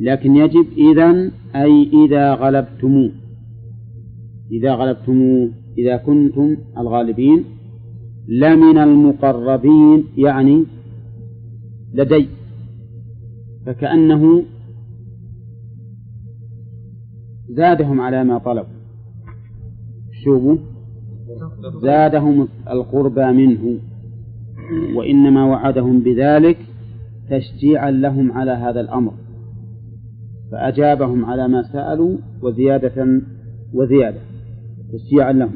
لكن يجب إذن أي إذا غلبتموه، إذا غلبتموه، إذا كنتم الغالبين. لمن المقربين يعني لدي، فكأنه زادهم على ما طلبوا. شوفوا، زادهم القربى منه، وإنما وعدهم بذلك تشجيعا لهم على هذا الأمر، فأجابهم على ما سألوا وزيادة تشجيعا لهم.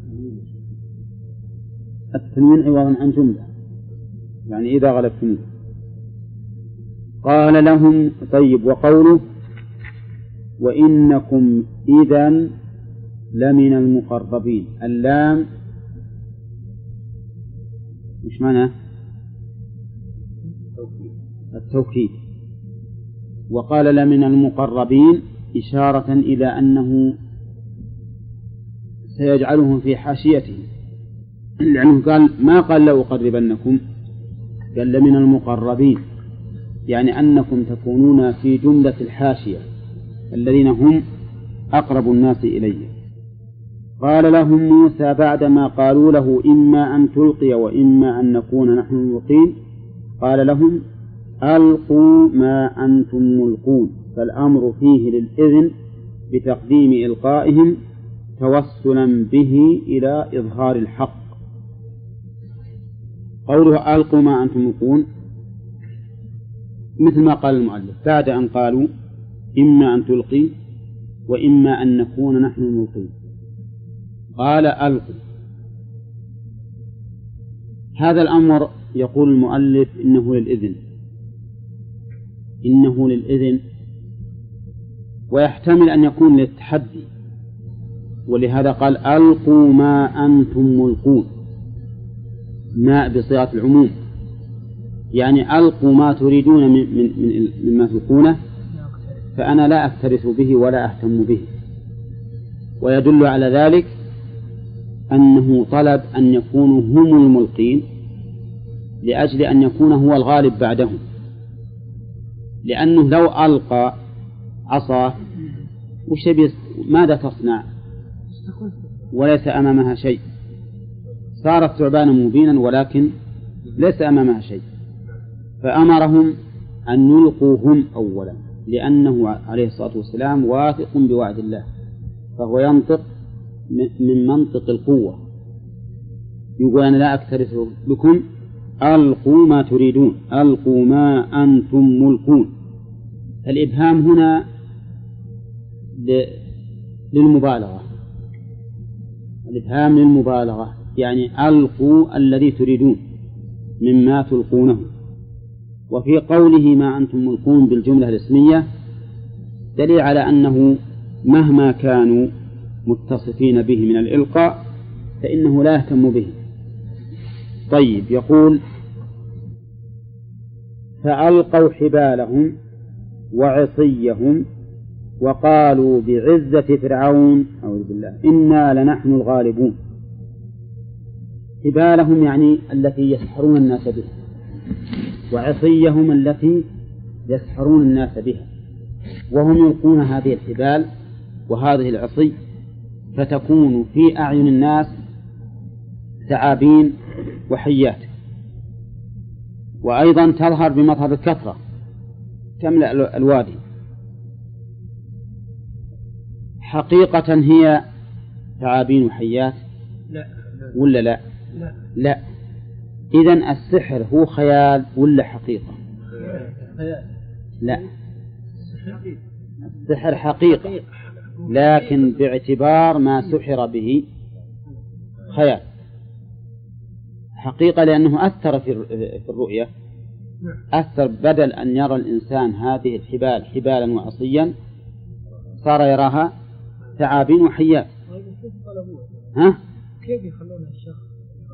التنوين عوضا عن جملة، يعني إذا غلبتم. قال لهم طيب، وقوله وإنكم إذن لمن المقربين، اللام مش معنى التوكيد، وقال لمن المقربين إشارة إلى أنه سيجعلهم في حاشيته، لأنه قال ما قال لأقربنكم، قال لمن المقربين، يعني أنكم تكونون في جملة الحاشية الذين هم أقرب الناس إليه. قال لهم موسى بعدما قالوا له إما أن تلقي وإما أن نكون نحن الملقين، قال لهم ألقوا ما أنتم ملقون، فالأمر فيه للإذن بتقديم إلقائهم توسلا به إلى إظهار الحق. قوله ألقوا ما أنتم ملقون مثل ما قال المؤلف بعد أن قالوا إما أن تلقي وإما أن نكون نحن الملقين، قال ألقوا. هذا الأمر يقول المؤلف إنه للإذن، إنه للإذن، ويحتمل أن يكون للتحدي، ولهذا قال ألقوا ما أنتم ملقون، ما بصيغة العموم، يعني ألقوا ما تريدون مما تلقونه، فأنا لا أكترث به ولا أهتم به. ويدل على ذلك أنه طلب أن يكونوا هم الملقين لأجل أن يكون هو الغالب بعدهم، لأنه لو ألقى عصاه ماذا تصنع وليس أمامها شيء؟ صارت ثعبانا مبينا ولكن ليس أمامها شيء. فأمرهم أن يلقوا هم أولا، لأنه عليه الصلاة والسلام واثق بوعد الله، فهو ينطق من منطق القوة، يقول أنا لا أكترث بكم، ألقوا ما تريدون، ألقوا ما أنتم ملقون. الإبهام هنا للمبالغة، الإبهام للمبالغة، يعني ألقوا الذي تريدون مما تلقونه. وفي قوله ما أنتم ملقون بالجملة الاسمية دليل على أنه مهما كانوا متصفين به من الإلقاء فإنه لا يهتم به. طيب، يقول فألقوا حبالهم وعصيهم وقالوا بعزة فرعون أعوذ بالله إنا لنحن الغالبون. حبالهم يعني التي يسحرون الناس بها، وعصيهم التي يسحرون الناس بها، وهم يلقون هذه الحبال وهذه العصي، فتكون في أعين الناس ثعابين وحيات، وأيضا تظهر بمظهر الكثرة تملأ الوادي. حقيقة هي ثعابين وحيات ولا لا؟ لا. إذن السحر هو خيال ولا حقيقة؟ لا، السحر حقيقة، لكن باعتبار ما سحر به خيال. حقيقة لأنه أثر في الرؤية، أثر، بدل أن يرى الإنسان هذه الحبال حبالا وعصيا صار يراها ثعابين وحيات. ها؟ كيف يخلونها الشخص؟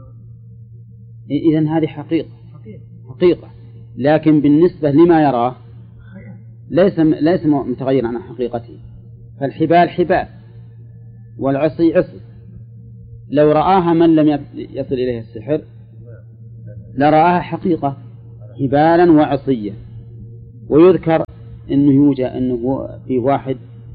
إذن هذه حقيقة، لكن بالنسبة لما يراه ليس متغير عن حقيقته. فالحبال حبال والعصي عصي، لو رآها من لم يصل إليه السحر لرآها حقيقة حبالا وعصية. ويذكر إنه يوجد إنه في واحد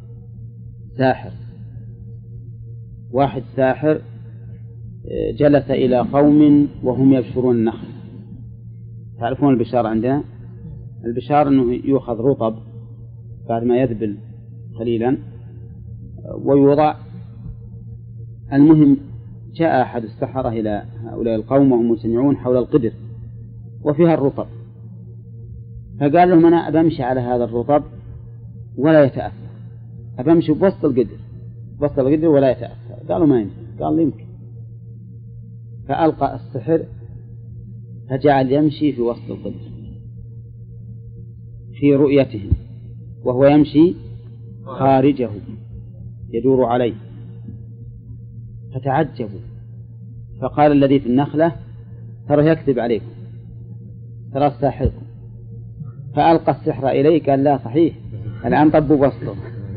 ساحر جلس إلى قوم وهم يبشرون النخل. تعرفون البشار عندنا؟ البشار أنه يؤخذ رطب بعد ما يذبل قليلا ويوضع. المهم جاء أحد السحرة إلى هؤلاء القوم وهم مجتمعون حول القدر وفيها الرطب، فقال لهم أنا أبمشي على هذا الرطب ولا يتأثر، أبمشي بوسط القدر ولا يتأثر. قالوا ما يمكن. قال يمكن. فألقى السحر فجعل يمشي في وسط القدر في رؤيته وهو يمشي خارجه يدور عليه، فتعجبوا. فقال الذي في النخلة ترى يكذب عليكم، ترى ساحركم. فألقى السحر إليه قال لا صحيح الآن طبوا وسطه.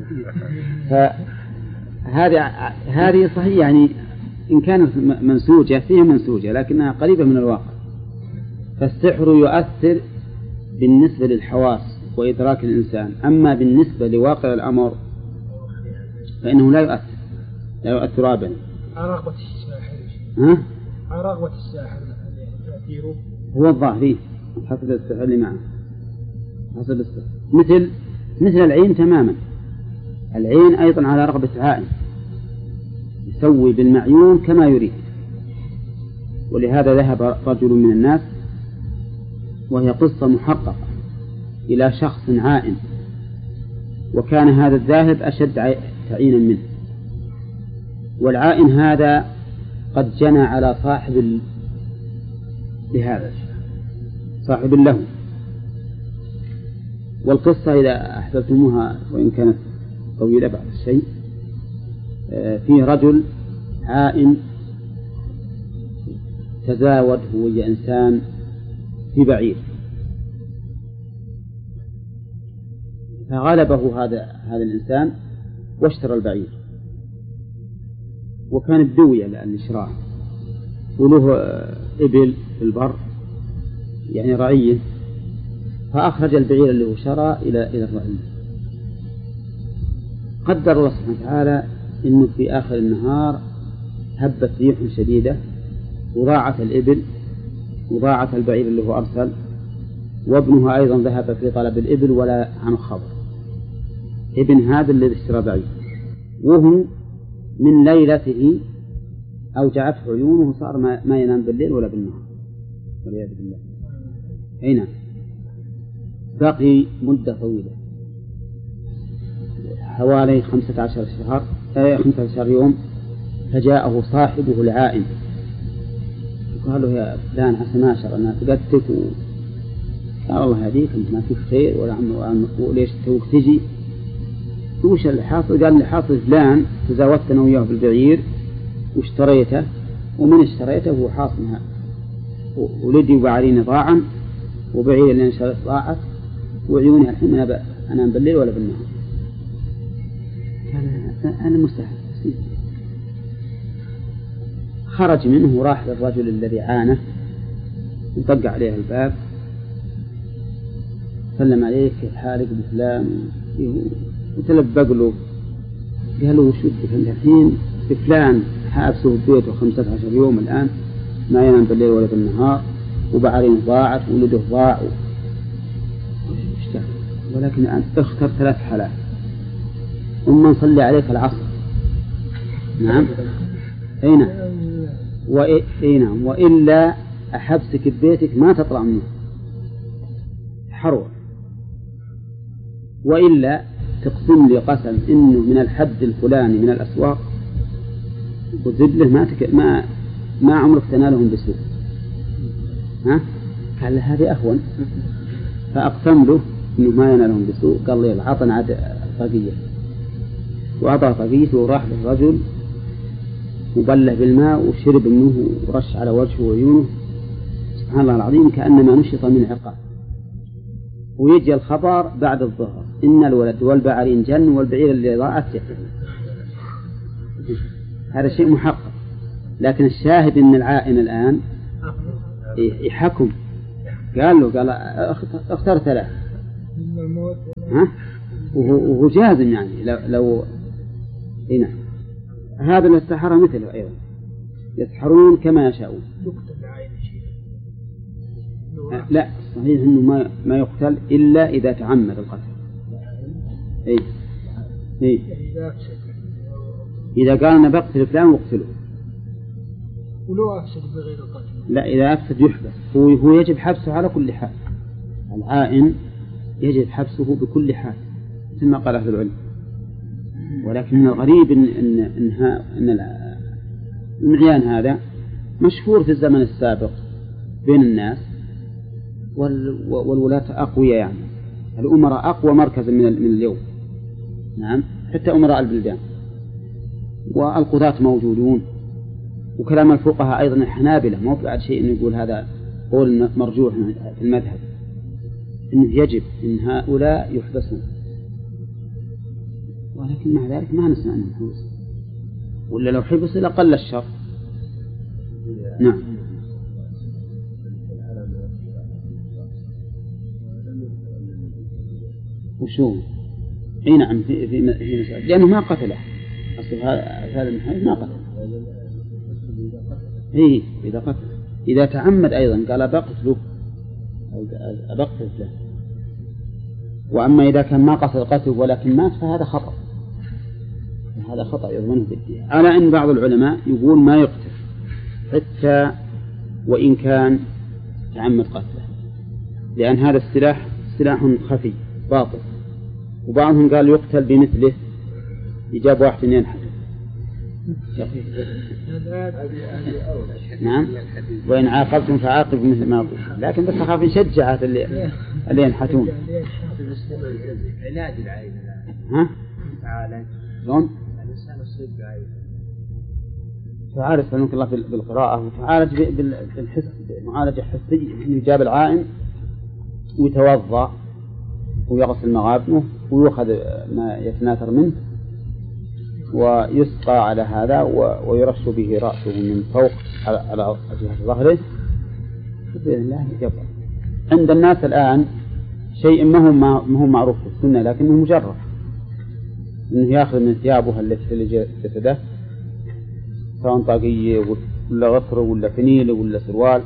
فهذه صحيح يعني إن كانت منسوجة فيها منسوجة لكنها قريبة من الواقع. فالسحر يؤثر بالنسبة للحواس وإدراك الإنسان، أما بالنسبة لواقع الأمر فإنه لا يؤثر أبدا. رغبة الساحر رغبة الساحر يعني تأثيره هو الظاهري حسب السحر اللي معه، حسب السحر مثل العين تماما. العين أيضا على رغبة عائن، يسوي بالمعيون كما يريد. ولهذا ذهب رجل من الناس وهي قصة محققة إلى شخص عائن، وكان هذا الذاهب أشد تعينا منه، والعائن هذا قد جنى على صاحب لهذا صاحب له. والقصة إذا أحببتموها وإن كانت طويلة بعض الشيء، فيه رجل عائن تزاود هو إنسان في بعير، فغلبه هذا الإنسان واشترى البعير، وكانت دوية للشراء، وله إبل في البر يعني رعية، فأخرج البعير اللي هو شرى إلى الرعية. قدر الله سبحانه وتعالى إنه في آخر النهار هبت ريح شديدة وضاعت الإبل وضاعت البعير اللي هو أرسل، وابنه أيضا ذهب في طلب الإبل ولا عنه خبر. ابن هذا الذي اشترى بعير، وهو من ليلته أوجعته عيونه، صار ما ينام بالليل ولا بالنهار والعياذ بالله. هنا بقي مدة طويلة حوالي 15 يوم، فجاءه صاحبه العائن قال له يا فلان عسى ما شر أنا فقدتك، قال الله هديك أنت ما فيك خير ولا عم وليش توك تجي، وش اللي حاصل؟ قال اللي حاصل فلان تزاوجت أنا وياه بالبعير واشتريته، ومن اشتريته هو حاصلها ولدي وبعريني ضاعا وبعير اللي انشرت ضاعت وعيوني الحين أنا بالليل ولا بالنهار. قال أنا مستحيل. خرج منه وراح للرجل الذي عانه وطق عليه الباب، سلم عليه كيف حالك بفلان وتلبق له، قال له وش بدك الحين؟ بفلان حابسه في بيته 15 يوم الآن ما ينام بالليل ولا بالنهار، وبعرين ضاعت ولده ضاع ولكن أنت اختر 3 حالات، أما نصلي عليك العصر نعم نعم وإلا أحبسك ببيتك ما تطلع منه حروة، وإلا تقسم لي قسم إنه من الحد الفلاني من الأسواق وزبله ما عمرك تنالهم بسوء. قال له هذه أهون، فأقسم له إنه ما ينالهم بسوء. قال لي عطنا عاد طاقية، وأعطى طاقيته وراح للرجل وبله بالماء وشرب منه ورش على وجهه وعيونه، سبحان الله العظيم كأنما نشط من عقاب. ويجي الخبر بعد الظهر إن الولد والبعرين جن والبعير اللي ضاعت جن. هذا شيء محقق، لكن الشاهد إن العائن الآن يحكم. قال له اختار 3، ها؟ وهو جازم يعني لو هنا هذا السحرة مثله أيضا يسحرون كما يشاءون. لا صحيح أنه ما يقتل إلا إذا تعمد القتل. إيه. إذا قال أنا بقتل فلان واقتله. ولو أفسد بغير القتل. لا إذا أفسد يحبس. هو يجب حبسه على كل حال. العائن يجب حبسه بكل حال مثل ما قال أهل العلم. ولكن من الغريب إن العيان هذا مشهور في الزمن السابق بين الناس، والولاة أقوياء يعني الأمراء أقوى مركزا من اليوم. نعم حتى أمراء البلدان والقضاة موجودون، وكلام الفقهاء أيضا الحنابلة ما بعد شيء إنه يقول هذا قول مرجوح في المذهب إنه يجب إن هؤلاء يحبسون، ولكن مع ذلك ما نسمع أنهم حبس، ولا لو حبس لقل الشر. نعم وشو اي نعم في مسألة لأنه ما قتله أصل هذا المحيط ما قتله. إيه إذا قتل إذا تعمد أيضا قال بقتله له. وأما إذا كان ما قصد قتله ولكن مات فهذا خطأ، هذا خطأ يضمنه بالدية. على أن بعض العلماء يقول ما يقتل حتى وإن كان تعمد قتله، لأن هذا السلاح سلاح خفي باطل. وبعضهم قال يقتل بمثله، يجاب واحد ينحت. نعم وإن عاقبتم فعاقبوا مثل ما قلت، لكن بس أخاف نشجع اللي ينحتون. علاج العين ها؟ تعالى شلون؟ الإنسان يصيب بعين تعالج فنك الله بالقراءة، وتعالج بالحس معالجة حسية، يجاب العائن ويتوضأ ويغسل مغابنه ويأخذ ما يتناثر منه ويسقى على هذا ويرش به رأسه من فوق على جهة ظهره بإذن الله يجبر. عند الناس الآن شيء ما هو معروف في السنة لكنه مجرد، إنه يأخذ من ثيابه التي جسده سواء طاقية ولا غفر ولا فنيل ولا سروال،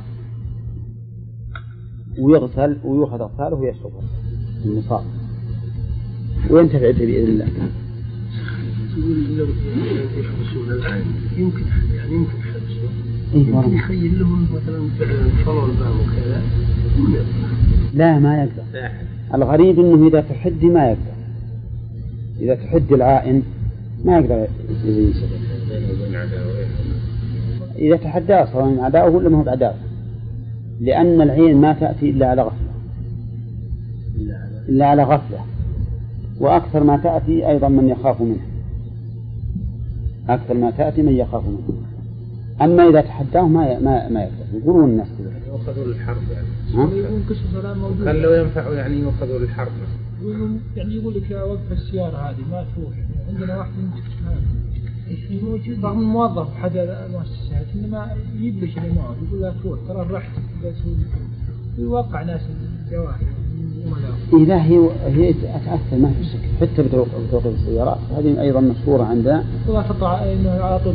ويغسل ويأخذ أغساله ويشربه المصاب وينتفع به بإذن الله. لو يحبسون الآن يمكن حبسه، يمكن يخيل لهم مثلا صلوا الباب وكذا. لا ما يقدر. الغريب إنه إذا تحدي ما يقدر، إذا تحدي العائن ما يقدر يزيد شيء. إذا تحداه سواء من عداؤه ولا ما هو بعداؤه، لأن العين ما تأتي إلا على غفلة، وأكثر ما تأتي أيضا من يخاف منه، أكثر ما تأتي من يخاف منه. أما إذا تحداه ما يقدر. يقولون الناس يأخذوا للحرب يعني خلوا ينفعوا يعني يأخذوا للحرب يعني يقول لك يا وقف السيارة هذه ما تروح، عندنا واحد يمسك موجود رغم موظف حد المؤسسات إنما يبلش اللي معه يقول لا تروح ترى رحت ويوقع ناس الجواهر. إذا هي أتأثر ما في شك حتى بتوقف السيارات هذه أيضا مشهورة عندنا. والله تطلع إنه على طول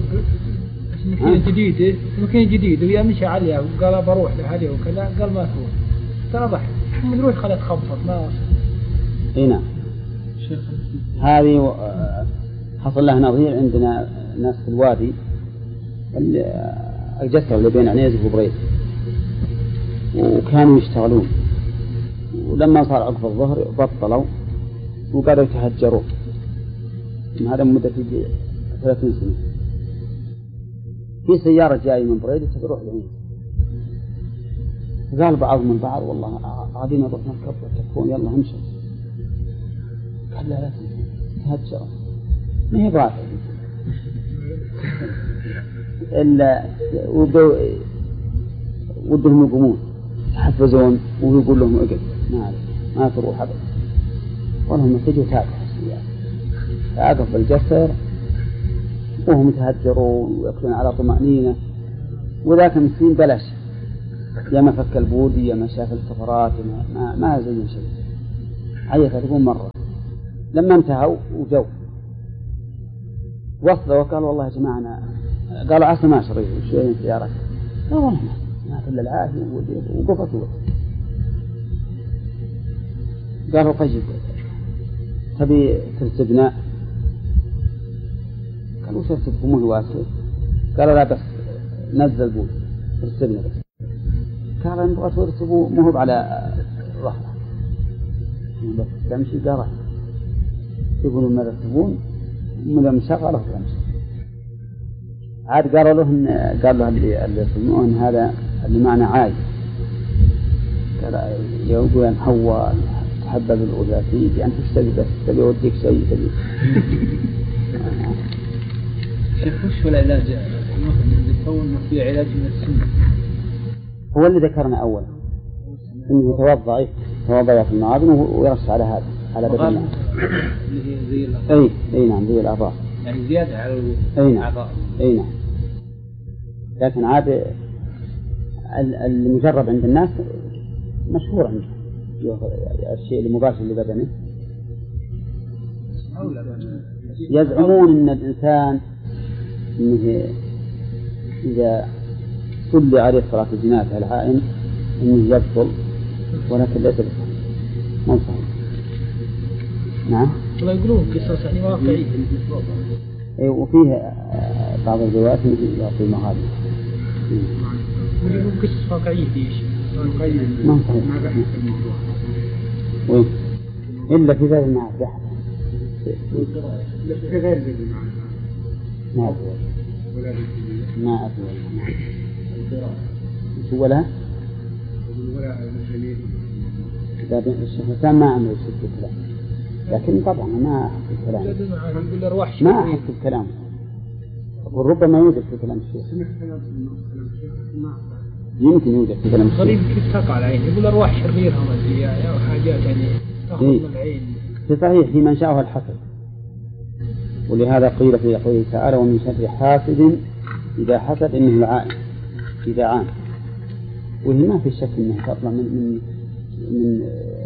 مكان جديد ويمشي عليها وقال بروح لهذه وكذا قال ما تروح ترى ضحك من روح خلت خبطت ما. هنا هذه حصل لها نظير عندنا ناس في الوادي الجسر اللي بين عنيزة وبريد، وكانوا يشتغلون، ولما صار عقب الظهر بطلوا وقالوا يتهجروا. هذا مدة 30 سنة. في سيارة جاية من بريد تروح العنيزة، قال بعضهم من بعض والله قاعدين نروح نركب وتكون يلا همشي. قال لا تهجروا ما هي ضعف إلا ودهم يقومون يحفزون ويقول لهم اقف ما تروح أبدا، وهم تجوا تاقف بالجسر وهم يتهجروا ويأكلون على طمأنينة. وذاك المسكين بلاش يا ما فك البودي يا ما شاف الكفرات ما زي شيء. عيط تقول مرة. لما انتهوا وجو وصلوا وقالوا والله يا جماعة أنا قالوا عسى ما شريت شوية من سيارتك. لا والله ما كل العافية وقفت قالوا طيب تبي ترسبنا؟ قالوا وش ترسبكم مو واسع؟ قالوا لا بس نزل بول ترسبنا بس. قال نبغى ترسبوا مو هو على ظهره بس تمشي. قال يقولون ما ترسبون من المشغلة تمشي. عاد قالوا له قال له اللي يسمعون هذا اللي معنى عاي. قال يقول أن هو تحبب الأولاتي بأن تشتري بس تبي أوديك شيء تبي. شيخ وش العلاج يكون في علاج من السنة؟ هو اللي ذكرنا أولا إنه يتوضأ في المعاذن ويرش على هذا على بدنه اللي هي زي الأعضاء. أي نعم زي الأعضاء يعني زيادة على الأعضاء. أي نعم. لكن عاد المجرب عند الناس مشهور عنده الشيء المباشر لبدنه. يزعمون أن الإنسان إنه إذا صلي عليه صلاة الجنازة العائن إنه يبطل، ولكن ليس بصحيح ما صحيح. نعم. لا يقولون قصص يعني واقعية. وفيه بعض الروايات مثل يعطي مهاري. يقولون قصص واقعية ديش. ما صحيح. وين؟ إلا في ذلك المعاد بحث. في غير ذلك المعاد. ما أدري. ما أدري. شو لها؟ الشيخ حسان ما عمل يشوف الكلام، لكن طبعا ما أحب الكلام. ما أحب الكلام. وربما يوجد في كلام الشيخ. يمكن يوجد في كلام الشيخ. غريب كيف تقع العين. يقول أرواح شريرة ومزية أو حاجات يعني تأخذ من العين. صحيح في من شاءه الحسد. ولهذا قيل في قوله تعالى ومن شر حاسد إذا حسد إنه العائن إذا عام. وهي ما في شك إنها تطلع من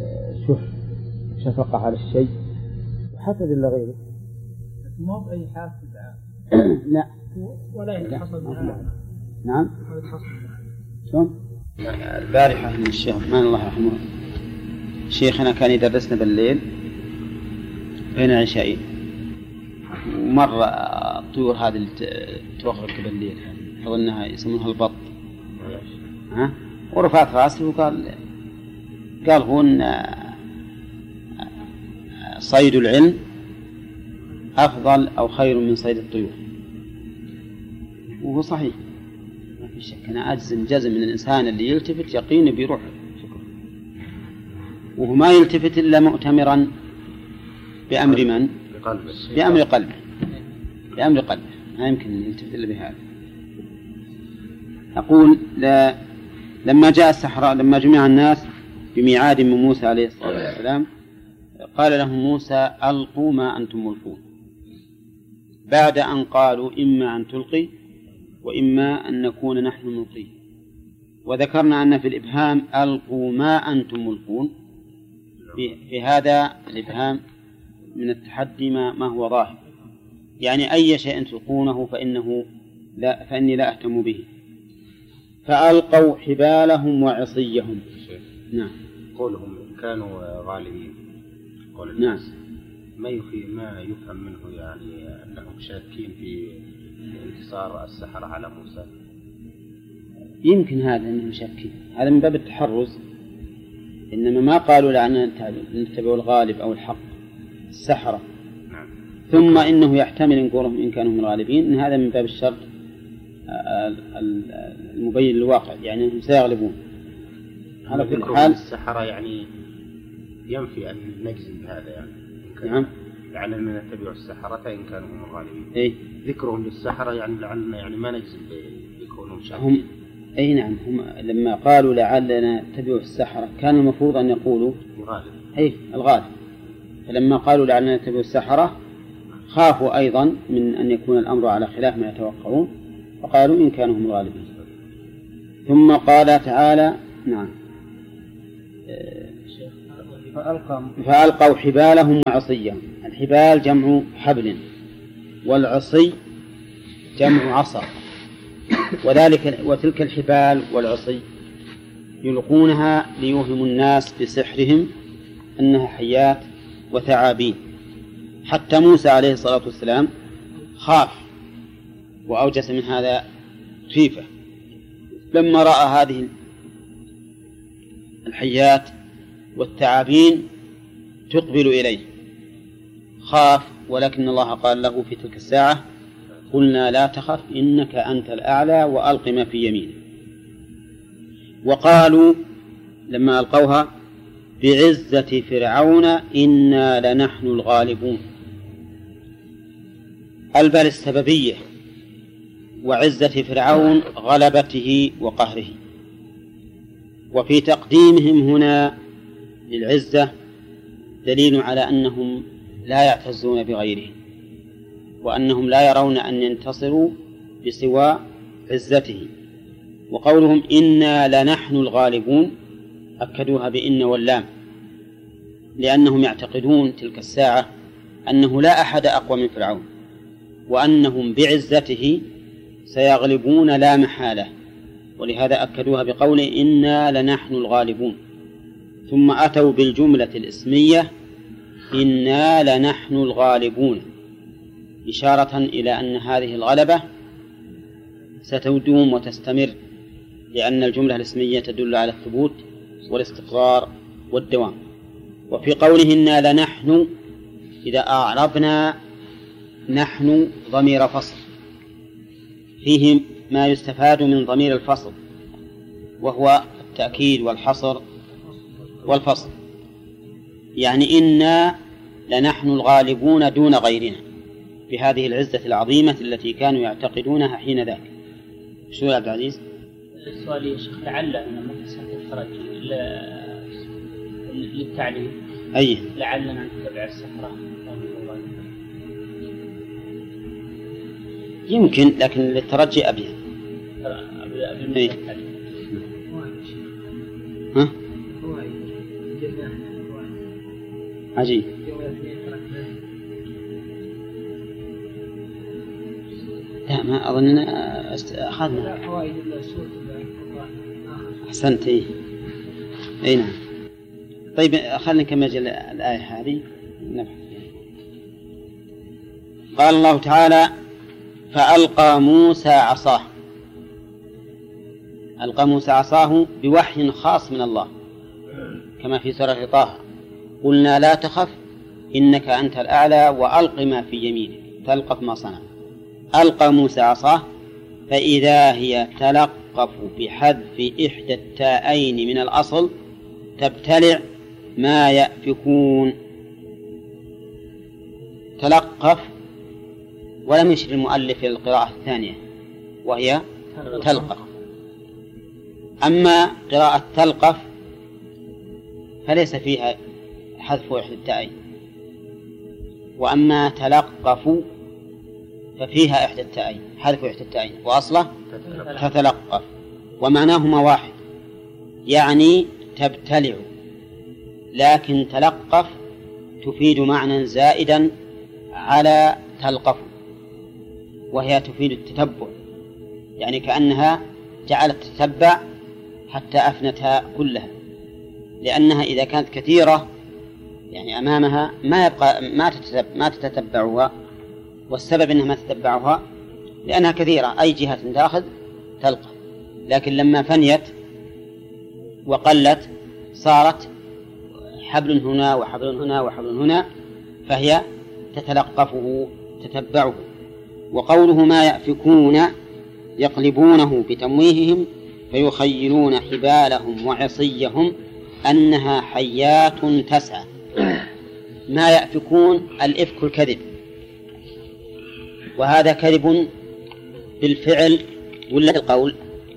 شفقة على الشيء وحسد إلا غيره. ما بأي حاسد لا ولا يتحصل بها. نعم. شلون؟ البارحة من الشيخ عثمان الله يرحمه شيخنا كان يدرسنا بالليل بين العشاءين، ومرة الطيور هذه اللي توخرك بالليل أظنها يسمونها البط ها؟ ورفعت راسي وقال هو صيد العلم أفضل أو خير من صيد الطيور. وهو صحيح ما في شك. أنا أجزم جزم من الإنسان اللي يلتفت يقين بيروح شكرا، وهو ما يلتفت إلا مؤتمرا بأمر من؟ بأمر قلبه. ما يمكن يلتفت إلا بهذا. أقول لما جاء السحراء لما جمع الناس بميعاد من موسى عليه الصلاة والسلام قال لهم موسى ألقوا ما أنتم ملقون، بعد أن قالوا إما أن تلقي وإما أن نكون نحن ملقين. وذكرنا أن في الإبهام ألقوا ما أنتم ملقون، في هذا الإبهام من التحدي ما هو ظاهر، يعني أي شيء تلقونه فإني لا أهتم به. فألقوا حبالهم وعصيهم. نعم. قولهم كانوا غالبين. نعم. ما يفهم منه يعني أنهم شاكين في انتصار السحرة على موسى. يمكن هذا أنهم شاكين، هذا من باب التحرز. إنما ما قالوا لأننا نتبع الغالب أو الحق السحرة. نعم. ثم إنه يحتمل إن قولهم إن كانوا هم الغالبين إن هذا من باب الشرط المبين للواقع، يعني أنهم سيغلبون. على كل حال السحرة يعني ينفي أن نجزم بهذا يعني. نعم. لعلنا نتبع السحرة إن كانوا هم الغالبين. إيه؟ ذكرهم للسحرة يعني لعلنا يعني ما نجزم بكونهم شاكين. أي نعم. هم لما قالوا لعلنا نتبع السحرة كان المفروض أن يقولوا الغالب. أي الغالب. فلما قالوا لعلنا نتبع السحرة خافوا أيضا من أن يكون الأمر على خلاف ما يتوقعون فقالوا إن كانوا هم الغالبين. ثم قال تعالى نعم فألقوا حبالهم وعصيهم. الحبال جمع حبل، والعصي جمع عصا. وتلك الحبال والعصي يلقونها ليوهموا الناس بسحرهم أنها حيات وثعابين. حتى موسى عليه الصلاة والسلام خاف وأوجس من هذا خيفة لما رأى هذه الحيات والثعابين تقبل إليه، خاف. ولكن الله قال له في تلك الساعة: قلنا لا تخف إنك أنت الأعلى وألق ما في يمينك. وقالوا لما ألقوها: بعزة فرعون إنا لنحن الغالبون. البال السببية، وعزة فرعون غلبته وقهره. وفي تقديمهم هنا للعزة دليل على أنهم لا يعتزون بغيرهم، وأنهم لا يرون أن ينتصروا بسوى عزته. وقولهم إنا لنحن الغالبون أكدوها بإن واللام، لأنهم يعتقدون تلك الساعة أنه لا أحد أقوى من فرعون، وأنهم بعزته سيغلبون لا محالة، ولهذا أكدوها بقول إنا لنحن الغالبون. ثم أتوا بالجملة الإسمية إنا لنحن الغالبون، إشارة إلى أن هذه الغلبة ستدوم وتستمر، لأن الجملة الإسمية تدل على الثبوت والاستقرار والدوام. وفي قوله إنا لنحن، إذا أعربنا نحن ضمير فصل فيه ما يستفاد من ضمير الفصل، وهو التأكيد والحصر والفصل. يعني إنا لنحن الغالبون دون غيرنا بهذه العزة العظيمة التي كانوا يعتقدونها حين ذاك. شو يا عبد العزيز؟ السؤال يا شيخ، لعل أن مقصد الترجي للتعليم. أي لعلنا نتبع السحرة يمكن، لكن للترجي أبين. أي. ها؟ عجيب. لا، ما أظننا أخذنا. أحسنت. أي نعم. طيب خلنا نكمل الآية هذه نبحث. قال الله تعالى: فألقى موسى عصاه. ألقى موسى عصاه بوحي خاص من الله، كما في سورة طه: قلنا لا تخف إنك أنت الأعلى وألق ما في يمينك تلقف ما صنع. ألقى موسى عصاه فإذا هي تلقف بحذف إحدى التاءين من الأصل تبتلع ما يأفكون. تلقف، ولم يشر المؤلف إلى القراءة الثانية وهي تلقف. أما قراءة تلقف فليس فيها حذف إحدى التاءين، وأما تلقف ففيها إحدى التاءين، حذف إحدى التاءين، وأصله تتلقف، ومعناهما واحد، يعني تبتلع. لكن تلقف تفيد معنى زائدا على تلقف، وهي تفيد التتبع، يعني كأنها جعلت تتبع حتى أفنتها كلها، لأنها إذا كانت كثيرة يعني أمامها ما يبقى ما تتتبعها، والسبب أنها ما تتبعها لأنها كثيرة، أي جهة تأخذ تلقى. لكن لما فنيت وقلت صارت حبل هنا وحبل هنا وحبل هنا، فهي تتلقفه تتبعه. وقوله ما يأفكون يقلبونه بتمويههم فيخيلون حبالهم وعصيهم أنها حيات تسعى. ما يأفكون الإفك الكذب، وهذا كذب بالفعل ولا القول؟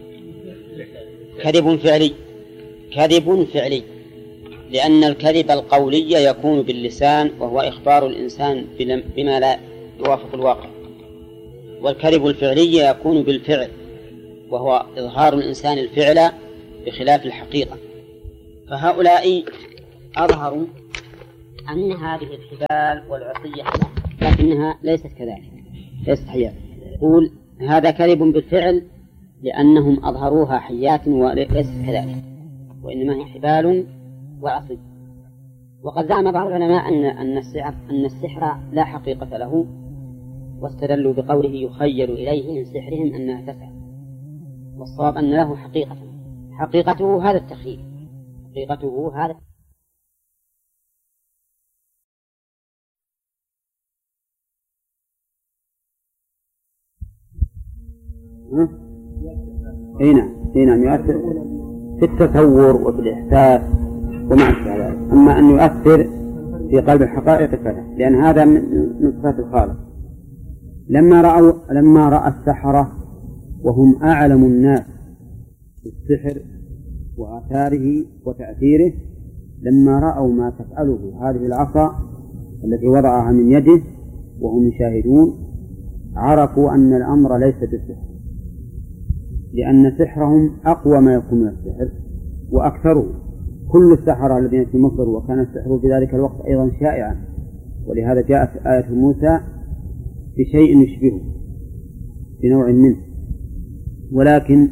كذب فعلي، كذب فعلي، لأن الكذب القولي يكون باللسان وهو إخبار الإنسان بما لا يوافق الواقع، والكذب الفعلي يكون بالفعل وهو إظهار الإنسان الفعل بخلاف الحقيقة. فهؤلاء أظهروا أن هذه الحبال والعصية لكنها ليست كذلك، ليست حيات. يقول هذا كذب بالفعل لأنهم أظهروها حيات وليست كذلك، وإنما هي حبال وعصي. وقد زعم بعض العلماء أن السحر لا حقيقة له، واستدلوا بقوله يخيل إليه من سحرهم أنها تسعى، والصواب أن له حقيقته هذا التخيل، حقيقته هذا. نعم يؤثر في التصور وفي الإحساس ومع ذلك. أما أن يؤثر في قلب الحقائق فلا، لأن هذا من صفات الخالق. لما رأى السحرة وهم أعلم الناس بالسحر وآثاره وتأثيره، لما رأوا ما تفعله هذه العصا التي وضعها من يده وهم يشاهدون، عرفوا أن الأمر ليس بالسحر، لأن سحرهم أقوى ما يكون من السحر وأكثره. كل السحرة الذين في مصر وكان السحر في ذلك الوقت أيضا شائعا، ولهذا جاءت آية موسى بشيء يشبهه بنوع منه، ولكن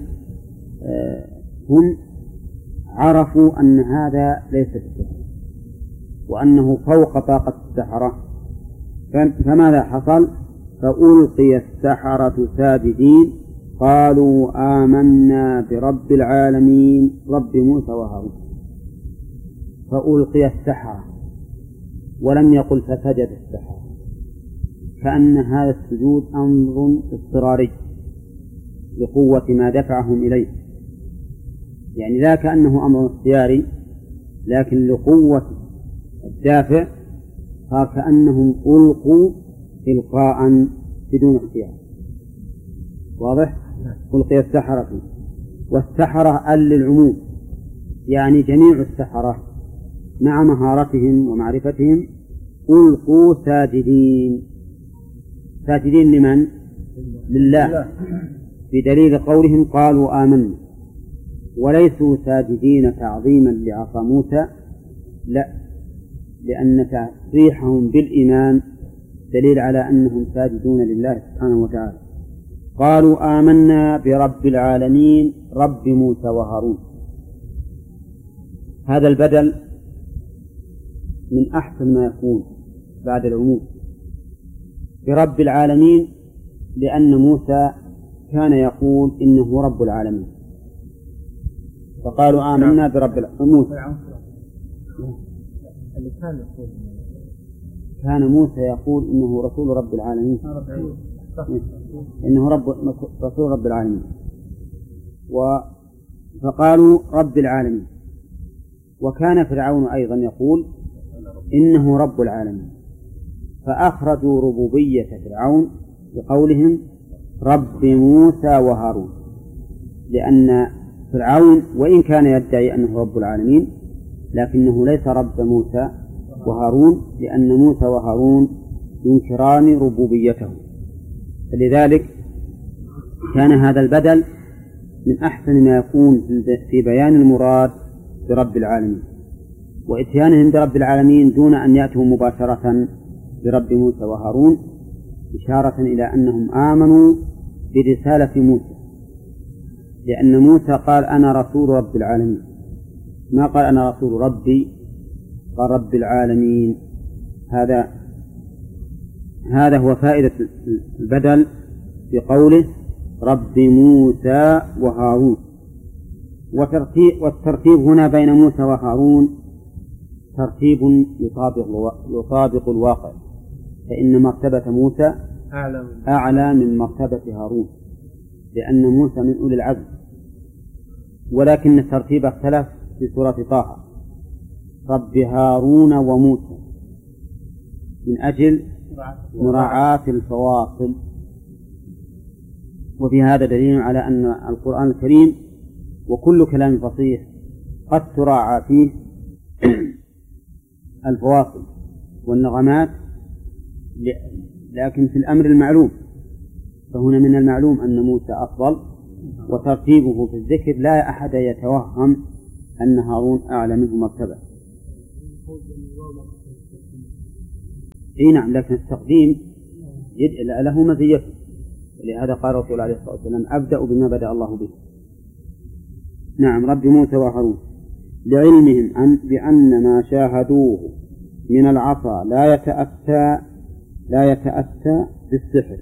هم عرفوا أن هذا ليس بالسحر وأنه فوق طاقة السحرة. فماذا حصل؟ فألقي السحرة ساجدين قالوا آمنا برب العالمين رب موسى وهارون. فألقي السحرة ولم يقل فسجد السحرة، كأن هذا السجود أمر اضطراري لقوة ما دفعهم إليه، يعني لا كأنه أمر اختياري، لكن لقوة الدافع صار كأنهم ألقوا إلقاء بدون اختيار. واضح؟ ألقي السحرة فيه. والسحرة للعموم، يعني جميع السحرة مع مهارتهم ومعرفتهم ألقوا ساجدين. ساجدين لمن؟ لله، بدليل قولهم قالوا آمنا، وليسوا ساجدين تعظيما لعصا موسى، لا، لأن تصريحهم بالإيمان دليل على أنهم ساجدون لله سبحانه وتعالى. قالوا آمنا برب العالمين رب موسى وهارون. هذا البدل من أحسن ما يكون بعد العموم برب العالمين، لأن موسى كان يقول إنه رب العالمين، فقالوا آمنا برب العالمين. كان موسى يقول إنه رسول رب العالمين، إنه رسول رب العالمين، فقالوا رب العالمين. وكان فرعون أيضا يقول إنه رب العالمين، فأخرجوا ربوبية فرعون بقولهم رب موسى وهارون، لأن فرعون وإن كان يدعي أنه رب العالمين لكنه ليس رب موسى وهارون، لأن موسى وهارون ينكران ربوبيته. فلذلك كان هذا البدل من أحسن ما يكون في بيان المراد برب العالمين، وإتيانهم برب العالمين دون أن يأتوا مباشرة برب موسى وهارون، إشارة إلى أنهم آمنوا برسالة موسى، لأن موسى قال أنا رسول رب العالمين، ما قال أنا رسول ربي، قال رب العالمين. هذا هو فائدة البدل بقوله رب موسى وهارون. والترتيب هنا بين موسى وهارون ترتيب يطابق الواقع، فإن مرتبة موسى أعلى من مرتبة هارون، لأن موسى من أولي العزم، ولكن الترتيب اختلف في سورة طه، رب هارون وموسى، من أجل مراعاة الفواصل. وفي هذا دليل على أن القرآن الكريم وكل كلام فصيح قد تراعى فيه الفواصل والنغمات، لكن في الأمر المعلوم، فهنا من المعلوم أن موسى أفضل، وترتيبه في الذكر لا أحد يتوهم أن هارون أعلى منه مرتبة. اي نعم، لكن التقديم له مزيته، ولهذا قال الرسول عليه الصلاة والسلام أبدأ بما بدأ الله به. نعم، رب موسى وهارون لعلمهم بأن ما شاهدوه من العصا لا يتأتى بالسحر.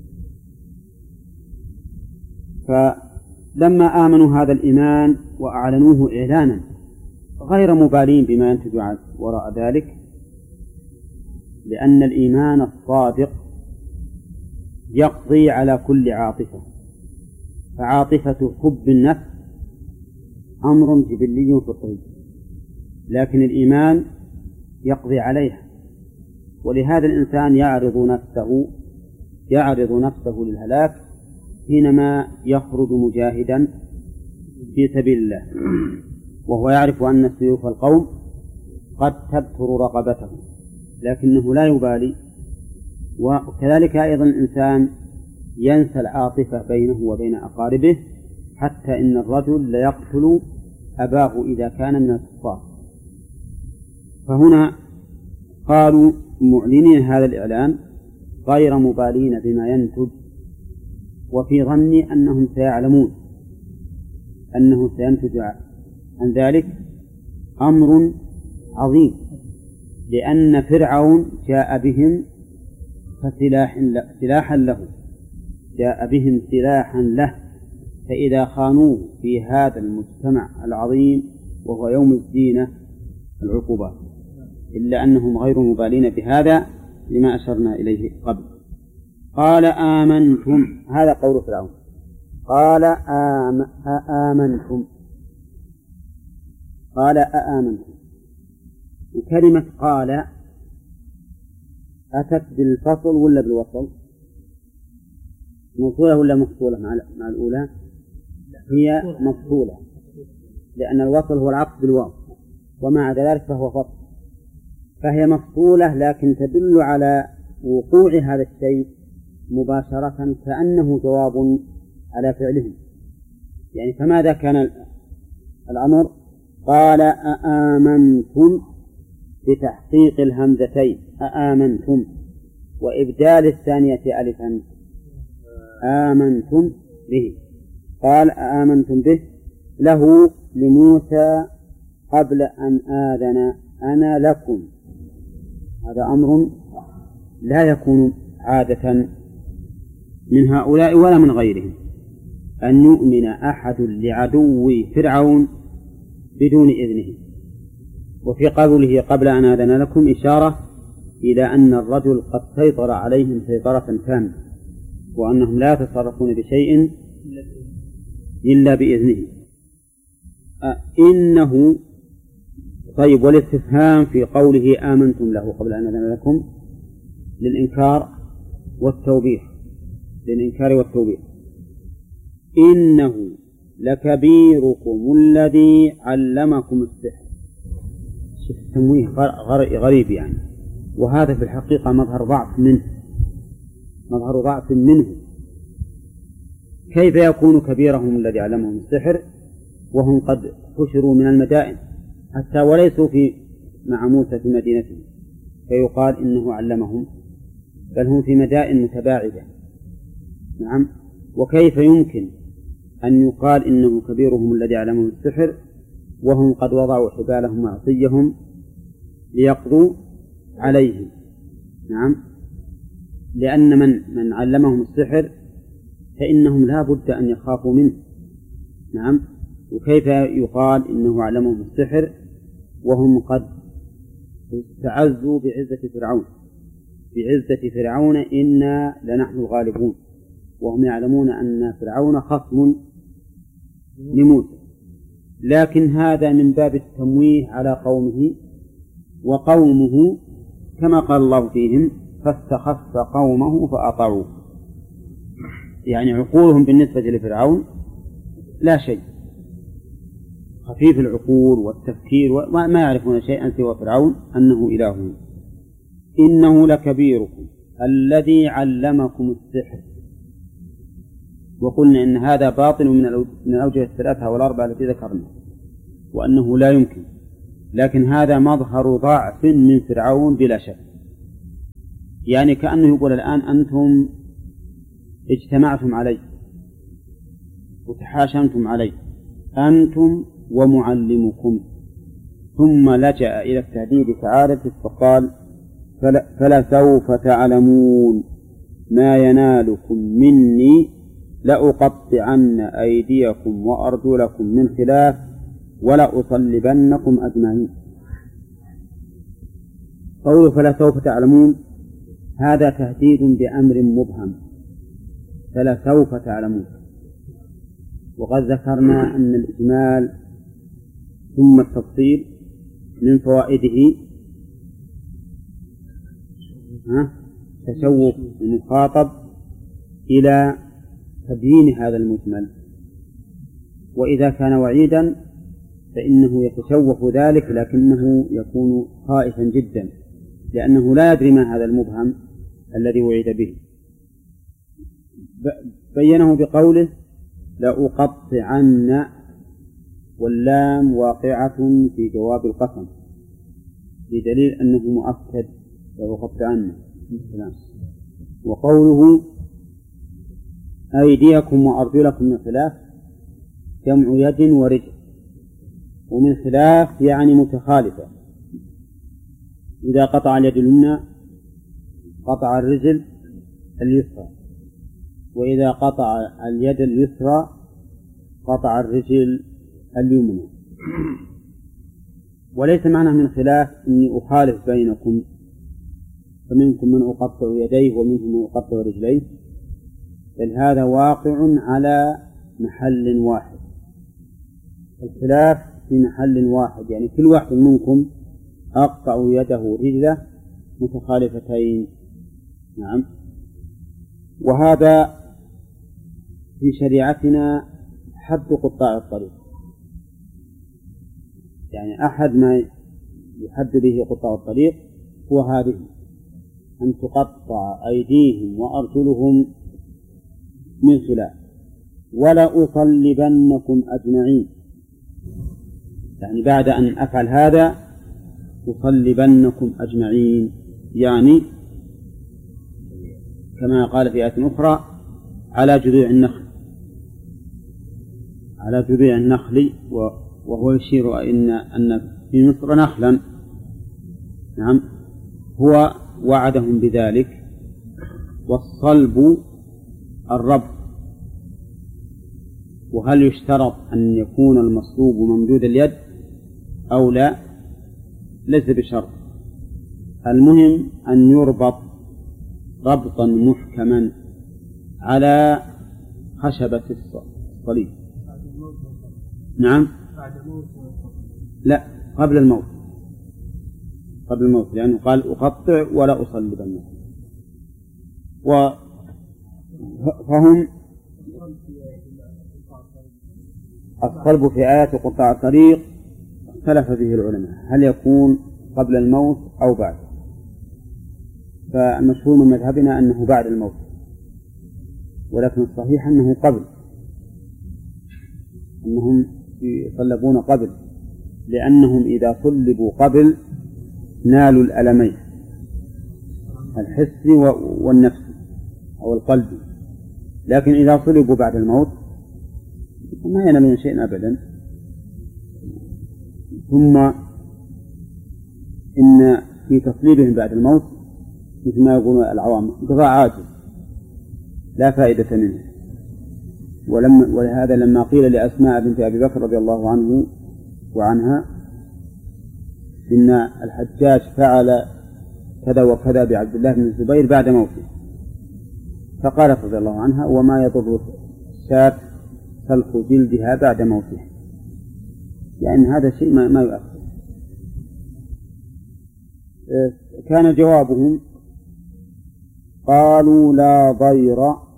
فلما آمنوا هذا الإيمان وأعلنوه إعلانا غير مبالين بما ينتج وراء ذلك، لأن الإيمان الصادق يقضي على كل عاطفة، فعاطفة حب النفس أمر جبلي فطري، لكن الإيمان يقضي عليها. ولهذا الإنسان يعرض نفسه للهلاك حينما يخرج مجاهدا في سبيل الله، وهو يعرف أن سيوف القوم قد تبتر رقبته، لكنه لا يبالي. وكذلك أيضا الإنسان ينسى العاطفة بينه وبين أقاربه، حتى إن الرجل ليقتل أباه إذا كان من الكفار. فهنا قالوا معلنين هذا الإعلان غير مبالين بما ينتج، وفي ظني أنهم سيعلمون أنه سينتج عن ذلك أمر عظيم، لأن فرعون جاء بهم سلاحا له، جاء بهم سلاحا له، فإذا خانوه في هذا المجتمع العظيم وهو يوم الزينة العقوبات، إلا أنهم غير مبالين بهذا لما أشرنا إليه قبل. قال آمنتم، هذا قول فرعون، قال أآمنتم. وكلمة قال أتت بالفصل ولا بالوصل؟ موصولة ولا مفصولة مع الأولى؟ هي مفصولة، لأن الوصل هو العطف بالواو، ومع ذلك فهو فصل، فهي مفصولة، لكن تدل على وقوع هذا الشيء مباشرة كأنه جواب على فعلهم. يعني فماذا كان الأمر؟ قال أآمنتم بتحقيق الهمزتين، أآمنتم، وإبدال الثانية ألفا، آمنتم به. قال آمنتم به له لموسى قبل أن آذن أنا لكم. هذا أمر لا يكون عادة من هؤلاء ولا من غيرهم، أن يؤمن أحد لعدو فرعون بدون إذنه. وفي قوله قبل أن آذن لكم إشارة إلى أن الرجل قد سيطر عليهم سيطرة تامة، وأنهم لا يتصرفون بشيء إلا بإذنه. إنه طيب، والاستفهام في قوله آمنتم له قبل أن آذن لكم للإنكار والتوبيخ، إنه لكبيركم الذي علمكم السحر. شوف التمويه غريب يعني، وهذا في الحقيقة مظهر ضعف منه. كيف يكون كبيرهم الذي علمهم السحر وهم قد حشروا من المدائن حتى وليسوا مع موسى في مدينته فيقال إنه علمهم، بل هم في مدائن متباعدة. نعم، وكيف يمكن أن يقال إنه كبيرهم الذي علمهم السحر وهم قد وضعوا حبالهم وعصيهم ليقضوا عليهم؟ نعم، لأن من علمهم السحر فإنهم لا بد أن يخافوا منه. نعم، وكيف يقال إنه علمهم السحر وهم قد استعزوا بعزة فرعون إنا لنحن الغالبون، وهم يعلمون أن فرعون خصم لموسى. لكن هذا من باب التمويه على قومه، وقومه كما قال الله فيهم فاستخف قومه فأطاعوه، يعني عقولهم بالنسبة لفرعون لا شيء، خفيف العقول والتفكير وما يعرفون شيئا سوى فرعون أنه إله. إنه لكبيركم الذي علمكم السحر. وقلنا إن هذا باطل من الأوجه الثلاثة والأربعة التي ذكرنا، وأنه لا يمكن لكن هذا مظهر ضعف من فرعون بلا شك. يعني كأنه يقول الآن أنتم اجتمعتم علي وتحاشمتم علي أنتم ومعلمكم، ثم لجأ إلى التهديد تعالى فقال فلسوف تعلمون ما ينالكم مني لأقطعن أيديكم وأرجلكم من خلاف ولأصلبنكم أجمعين. قوله فلسوف تعلمون هذا تهديد بأمر مبهم، فلسوف تعلمون. وقد ذكرنا أن الإجمال ثم التفصيل من فوائده تشوق المخاطب إلى تبيين هذا المجمل، وإذا كان وعيدا فإنه يتشوق ذلك لكنه يكون خائفا جدا لأنه لا يدري ما هذا المبهم الذي وعد به. بينه بقوله لأقطعن، واللام واقعة في جواب القسم بدليل أنه مؤكد لأقطعن. وقوله أيديكم وأرجلكم من خلاف جمع يد ورجل، ومن خلاف يعني متخالفة. إذا قطع اليد اليمنى قطع الرجل اليسرى، وإذا قطع اليد اليسرى قطع الرجل اليمنى. وليس معنى من خلاف أني أخالف بينكم، فمنكم من أقطع يديه ومنكم من أقطع رجليه، بل هذا واقع على محل واحد. الخلاف في محل واحد، يعني كل واحد منكم أقطع يده ورجله متخالفتين. نعم. وهذا في شريعتنا حد قطاع الطريق، يعني أحد ما يحد به قطاع الطريق هو هذه، أن تقطع أيديهم وأرجلهم من خلاف ولأصلبنكم أجمعين، يعني بعد أن أفعل هذا أصلبنكم أجمعين، يعني كما قال في آية أخرى على جذوع النخل، على جذوع النخل، وهو يشير أن في مصر نخلا. نعم. هو وعدهم بذلك. والصلب الربط، وهل يشترط أن يكون المصلوب ممدود اليد أو لا؟ ليس بشرط، المهم أن يربط ربطا محكما على خشبة الصليب. نعم. لا، قبل الموت، قبل الموت، لأنه قال أقطع ولا أصلبنكم. فهم الصلب في آيات قطاع الطريق اختلف فيه العلماء، هل يكون قبل الموت أو بعد؟ فالمشهور من مذهبنا أنه بعد الموت، ولكن الصحيح أنه قبل، أنهم يصلبون قبل، لأنهم إذا صلبوا قبل نالوا الألمين، الحسي والنفسي أو القلبي، لكن إذا صلبوا بعد الموت ما ينالون شيئا أبدا. ثم إن في تصليبهم بعد الموت مثل ما يقول العوام انقطاع عاجل لا فائدة منه. ولهذا لما قيل لأسماء بنت أبي بكر رضي الله عنه وعنها إن الحجاج فعل كذا وكذا بعبد الله بن الزبير بعد موته، فقالت رضي الله عنها وما يضر الشاة سلخ جلدها بعد موته، لأن هذا شيء ما يؤثر. كان جوابهم قالوا لا ضير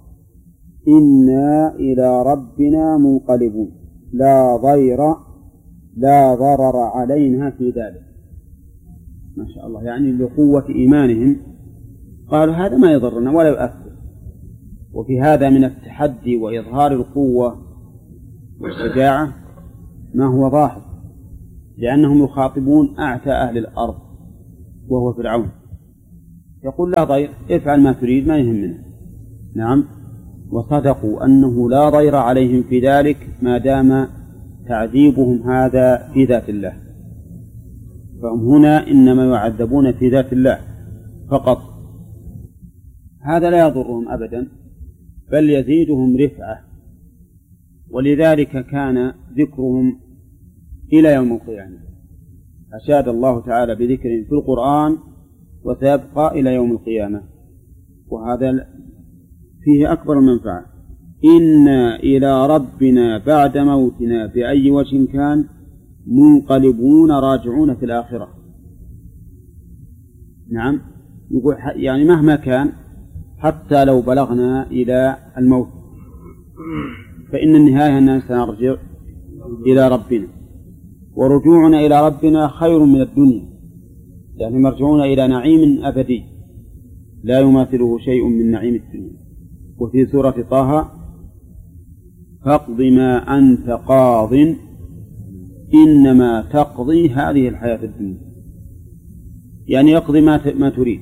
إنا إلى ربنا منقلبون، لا ضير لا ضرر علينا في ذلك. ما شاء الله، يعني لقوة إيمانهم قالوا هذا ما يضرنا ولا يؤثر. وفي هذا من التحدي وإظهار القوة والشجاعة ما هو ظاهر، لأنهم يخاطبون أعتى أهل الأرض وهو فرعون، يقول لا ضير، افعل ما تريد ما يهمنا. نعم، وصدقوا أنه لا ضير عليهم في ذلك ما دام تعذيبهم هذا في ذات الله، فهم هنا إنما يعذبون في ذات الله فقط، هذا لا يضرهم أبدا بل يزيدهم رفعة، ولذلك كان ذكرهم إلى يوم القيامة. أشاد الله تعالى بذكرهم في القرآن وسيبقى إلى يوم القيامة، وهذا فيه أكبر المنفعة. إنا إلى ربنا بعد موتنا بأي وجه كان منقلبون راجعون في الآخرة. نعم، يقول يعني مهما كان حتى لو بلغنا إلى الموت فإن النهاية أننا سنرجع إلى ربنا، ورجوعنا إلى ربنا خير من الدنيا، يعني مرجعون إلى نعيم أبدي لا يماثله شيء من نعيم الدنيا. وفي سورة طه فاقض ما أنت قاض إنما تقضي هذه الحياة الدنيا، يعني يقضي ما تريد.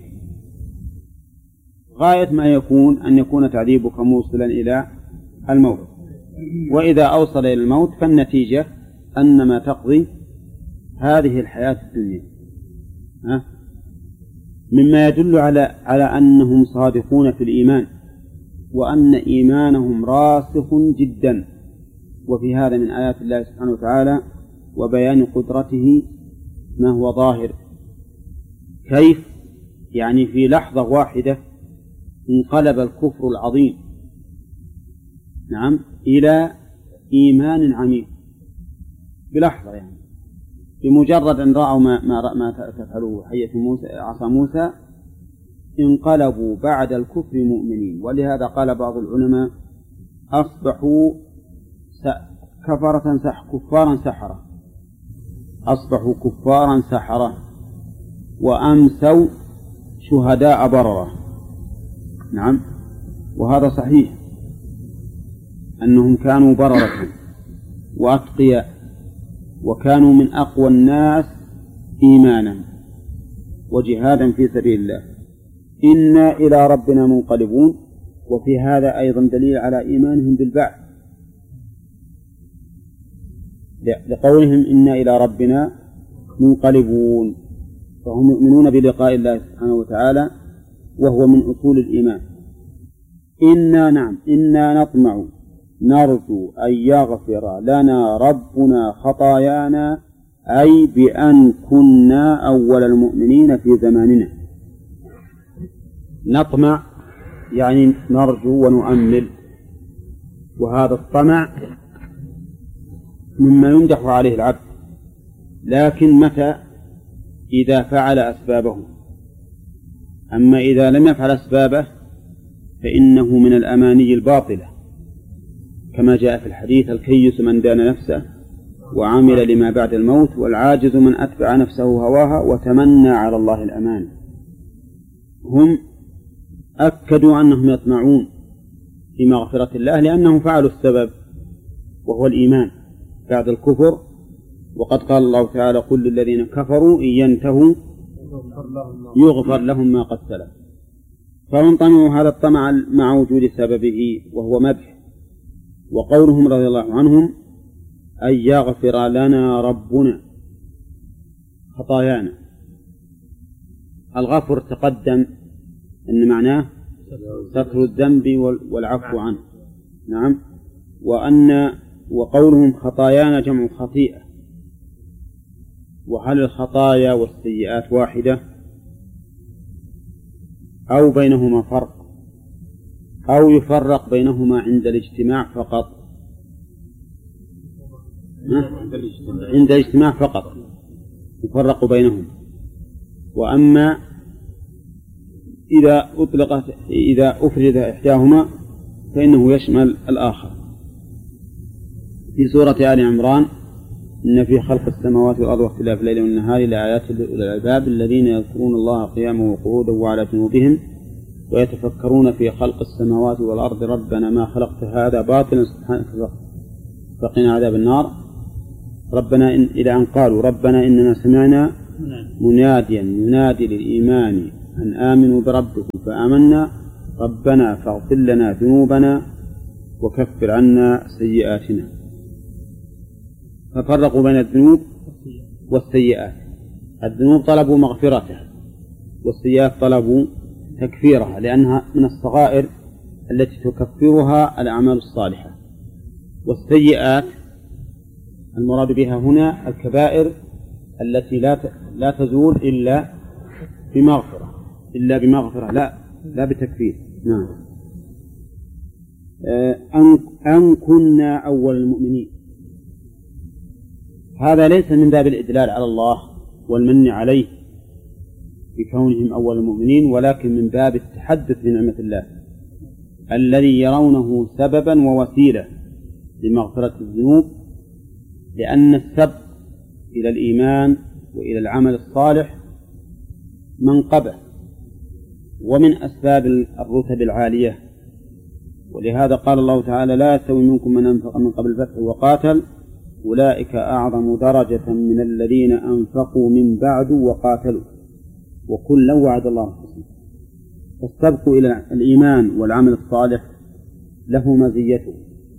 غاية ما يكون أن يكون تعذيبك موصلا إلى الموت، وإذا أوصل إلى الموت فالنتيجة أن ما تقضي هذه الحياة الدنيا، مما يدل على أنهم صادقون في الإيمان وأن إيمانهم راسخ جدا. وفي هذا من آيات الله سبحانه وتعالى وبيان قدرته ما هو ظاهر. كيف؟ يعني في لحظة واحدة انقلب الكفر العظيم نعم إلى إيمان عميق بلحظة، يعني بمجرد أن رأوا ما تفعله حية موسى عصا موسى انقلبوا بعد الكفر مؤمنين. ولهذا قال بعض العلماء أصبحوا كفارا سحرة، أصبحوا كفارا سحرة وأمسوا شهداء بررة. نعم، وهذا صحيح أنهم كانوا بررة وأتقياء وكانوا من أقوى الناس إيمانا وجهادا في سبيل الله. إنا إلى ربنا منقلبون، وفي هذا أيضا دليل على إيمانهم بالبعث، لقولهم إنا إلى ربنا منقلبون، فهم يؤمنون بلقاء الله سبحانه وتعالى وهو من أصول الإيمان. إنا نطمع نرجو أن يغفر لنا ربنا خطايانا، أي بأن كنا أول المؤمنين في زماننا. نطمع يعني نرجو ونؤمل، وهذا الطمع مما يمدح عليه العبد، لكن متى؟ إذا فعل أسبابه. أما إذا لم يفعل أسبابه فإنه من الأماني الباطلة، كما جاء في الحديث: الكيس من دان نفسه وعمل لما بعد الموت، والعاجز من أتبع نفسه هواها وتمنى على الله الأمان. هم أكدوا أنهم يطمعون في مغفرة الله لأنهم فعلوا السبب وهو الإيمان بعد الكفر، وقد قال الله تعالى: قل للذين كفروا إن ينتهوا يغفر لهم ما قد سلف. فهم طمعوا هذا الطمع مع وجود سببه وهو مدح. وقولهم رضي الله عنهم: أن يغفر لنا ربنا خطايانا. الغفر تقدم أن معناه ستر الذنب والعفو عنه. نعم. وقولهم خطايانا جمع خطيئة. وهل الخطايا والسيئات واحدة أو بينهما فرق، أو يفرق بينهما عند الاجتماع فقط؟ عند الاجتماع فقط يفرق بينهم. وأما إذا أفرد إحداهما فإنه يشمل الآخر. في سورة آل عمران: إن في خلق السماوات والأرض واختلاف الليل والنهار لآيات لأولي الألباب الذين يذكرون الله قياما وقعودا وعلى جنوبهم ويتفكرون في خلق السماوات والأرض ربنا ما خلقت هذا باطلا سبحانك فقنا عذاب النار. ربنا إلى أن قالوا ربنا إننا سمعنا مناديا ينادي للإيمان أن آمنوا بربكم فآمنا ربنا فاغفر لنا ذنوبنا وكفر عنا سيئاتنا. ففرقوا بين الذنوب والسيئات. الذنوب طلبوا مغفرته والسيئات طلبوا تكفيرها لأنها من الصغائر التي تكفرها الأعمال الصالحة. والسيئات المراد بها هنا الكبائر التي لا تزول إلا بمغفرة لا بتكفير. نعم. أن كنا أول المؤمنين، هذا ليس من باب الإدلال على الله والمن عليه بكونهم أول المؤمنين، ولكن من باب التحدث بنعمة الله الذي يرونه سببا ووسيلة لمغفرة الذنوب، لأن السبب إلى الإيمان وإلى العمل الصالح منقبة ومن أسباب الرتب العالية. ولهذا قال الله تعالى لا يستوي منكم من أنفق من قبل الفتح وقاتل أولئك أعظم درجة من الذين أنفقوا من بعد وقاتلوا وكلا وعد الله الحسنى. فالسبق إلى الإيمان والعمل الصالح له مزيته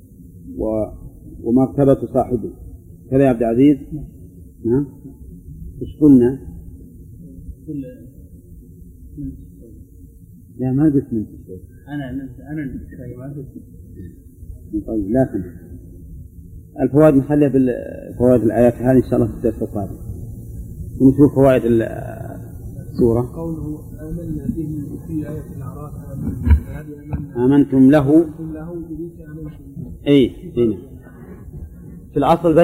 ومرتبة صاحبه. كذا يا عبد العزيز؟ نعم. إيش قلنا؟ لا ما قلت من تشوي. أنا شوي ما قلت. طيب لا تنسى. الفوائد نخليها بالفوائد الآيات هذه إن شاء الله في الدرس القادم. ونشوف فوائد السورة. قوله آمنا به في آية الأعراف آمنتم له. أي في الأصل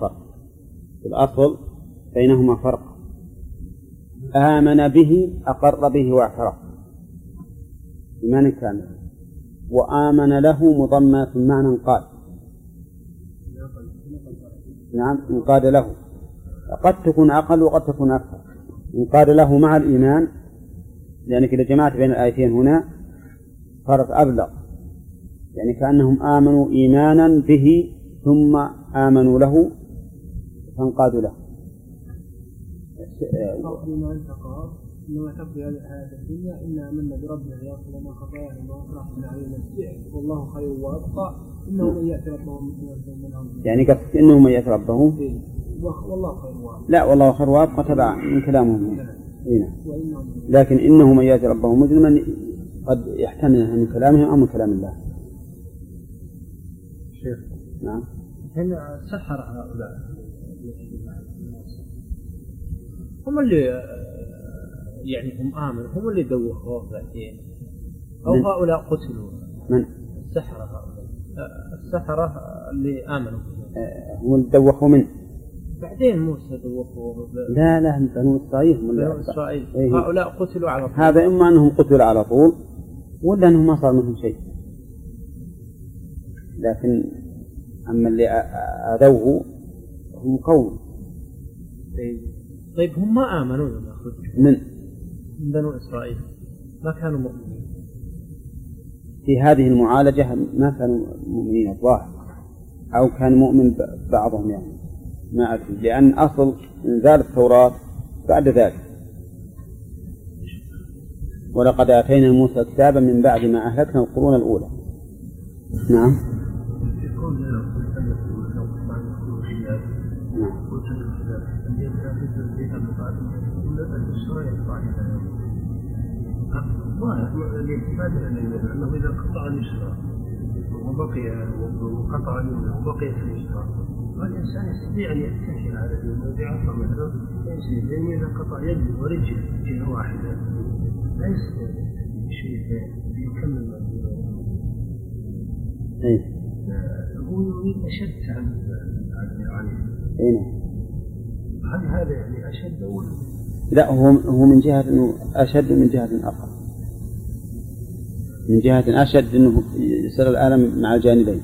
بينهما فرق. آمن به أقر به واعترف إيمان كامل، وآمن له مضمنة معنى قال. نعم انقاد له، قد تكون أقل وقد تكون أكثر. انقاد له مع الإيمان، لأنك إذا جمعت بين الآيتين هنا فرق أبلغ، يعني كأنهم آمنوا إيمانا به ثم آمنوا له فانقادوا له. إنما تقضي هذه الحياة الدنيا إنا آمنا بربنا ليغفر لنا خطايانا ويطرحنا علينا السحر والله خير وأبقى إنه من يأتي ربه يعني قصد إنه من يأتي ربه والله خير وأبقى. لا والله خير وأبقى تبع من كلامهم هنا، لكن إنه من يأتي ربه مجرما قد يحتمل من كلامهم أو من كلام الله. شيخ نعم. هنا سحر هؤلاء هم اللي يعني هم آمنوا، هم اللي دوخوا بعدين أو هؤلاء قتلوا. من؟ السحرة هؤلاء السحرة اللي آمنوا هم اللي دوخوا منه بعدين موسى دوخوا. لا بنو إسرائيل. هؤلاء قتلوا على طول. هذا إما أنهم قتلوا على طول ولا أنهم ما صار منهم شيء، لكن أما اللي أذوه هم قوم. طيب هم ما آمنوا لما خرجوا من بنو إسرائيل، ما كانوا مؤمنين في هذه المعالجة، ما كانوا مؤمنين الظاهر، أو كان مؤمن بعضهم يعني ما أدري، لأن أصل إنزال التوراة بعد ذلك. ولقد آتينا موسى كتابا من بعد ما أهلكنا القرون الأولى. نعم. أنه إذا قطع اليسرى وقطع اليمنى وبقي في اليسرى فالإنسان يستطيع أن يستمشي على اليمنى ويعصر مثلا لأنه إذا قطع يد ورجل جهة واحدة لا يستطيع شيء يكمل ما هو يريد أشد عن هل هذا يعني أشد أو لا؟ هو من جهة أنه أشد، من جهة أخرى، من جهة أشد أنه يصير الألم مع الجانبين،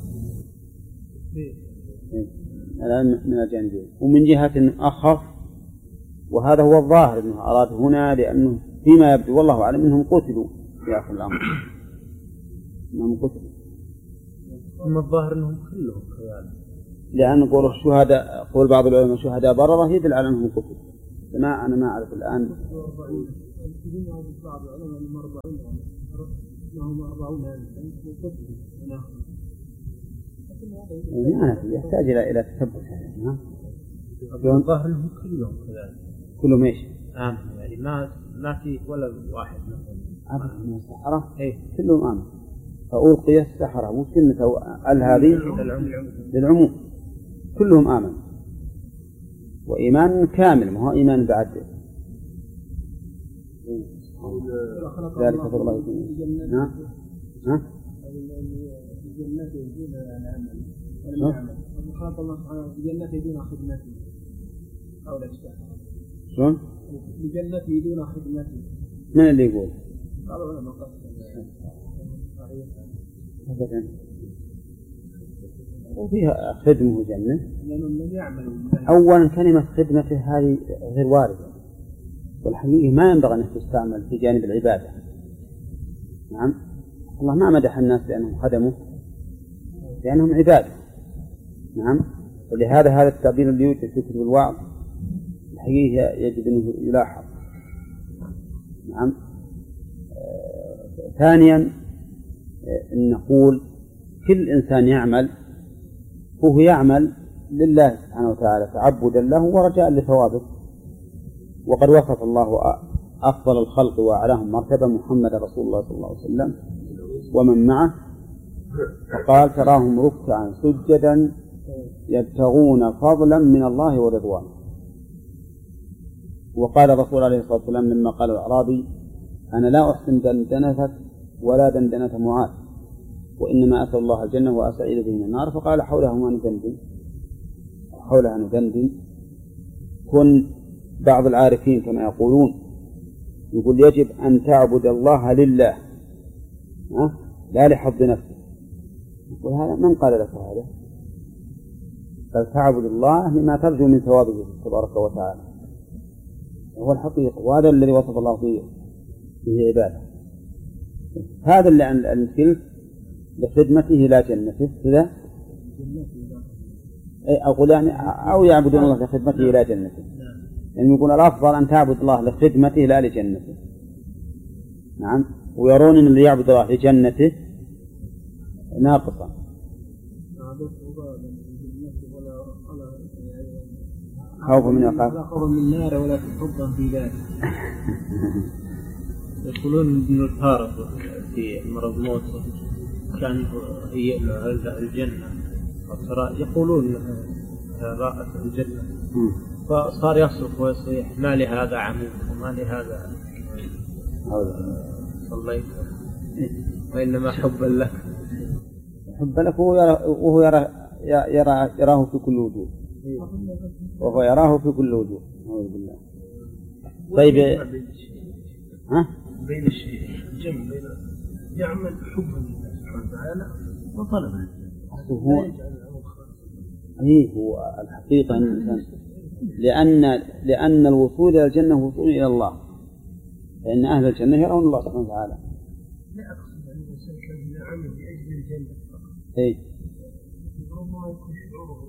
الألم من الجانبين، ومن جهة أخف، وهذا هو الظاهر أنه أراد هنا، لأنه فيما يبدو والله أعلم أنهم قتلوا في آخر الأمر، أنهم قتلوا. أما الظاهر أنهم كلهم خيال. لأن قول الشهداء، قول بعض العلماء شهداء بررة يدل على أنهم كفر. أنا ما أعرف الآن. يحتاج إلى تثبت. الظاهر أنهم كلهم كذلك. كلهم إيش؟ يعني ما في ولا واحد من السحرة كلهم آمن. فألقي السحرة وكلمة هذه للعموم كلهم آمن، وإيمان كامل، ما هو إيمان بعد ذلك فضل الله يكون. الجنات يدون العمل ولم يعمل، وخاطب الله سبحانه الجنات يدون خدمته أو الأشياء. شلون؟ الجنات يدون خدمته. من اللي يقول؟ قالوا علماء قصر. وفيها خدمه جنة. لأنهم لم يعملوا. أولا كلمة خدمته هذه غير واردة، والحقيقة ما ينبغي أن تستعمل في جانب العبادة. نعم، الله ما مدح الناس لأنهم خدموا، لأنهم عبادة. نعم، ولهذا هذا التعبير اللي يوجد في كتب الوعظ الحقيقة يجب أن يلاحظ. نعم. ثانيا أن نقول كل إنسان يعمل هو يعمل لله سبحانه وتعالى تعبدا له ورجاء لثوابه، وقد وصف الله أفضل الخلق وأعلاهم مرتبة محمد رسول الله صلى الله عليه وسلم ومن معه، فقال تراهم ركعا سجدا يبتغون فضلا من الله ورضوانه. وقال الرسول عليه الصلاة والسلام لما قال الأعرابي أنا لا أحسن دندنتك ولا دندنة معاذ، وإنما أسأل الله الجنة وأسعيد به من النار، فقال حولها ندندن. كن بعض العارفين كما يقولون يقول يجب أن تعبد الله لله لا لحظ نفسه. يقول هذا من قال لك هذا؟ بل تعبد الله لما ترجو من ثوابه تبارك وتعالى، هو الحقيقة، وهذا الذي وصف الله فيه عباده. هذا اللي عن الكلف لخدمته لا جنته كذا، أقول يعني أو يعبدون الله لخدمته لا جنته، يعني يقول الأفضل أن تعبد الله لخدمته لا لجنته. نعم، ويرون أن اللي يعبد الله لجنته ناقصا. خوفا من العقاب، لا خوفا من النار ولا حبا في ذلك. يقولون ابن الفارق في مرض موته كان هي الجنة، يقولون رأت الجنة، فصار يصرخ ويصيح ما لهذا عمود وما لهذا صليت، وإنما حبا لك. حبا لك، وهو يراه في كل وجوه، وهو يراه في كل وجوه. أعوذ بالله. طيب بين الشيء جمع بين يعمل حبا لله سبحانه وتعالى وطلبا هو الحقيقة الإنسان لأن الوصول إلى الجنة وصول إلى الله، لأن أهل الجنة يرون الله سبحانه وتعالى. لا أقصد أن الإنسان كان يعمل لأجل الجنة فقط. ربما يكون شعوره